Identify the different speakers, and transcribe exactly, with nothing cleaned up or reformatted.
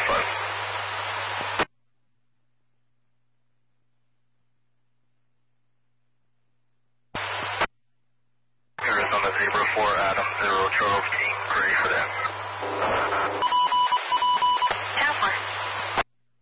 Speaker 1: five. Arizona Zebra four, Adam zero, Charles King, gray for that.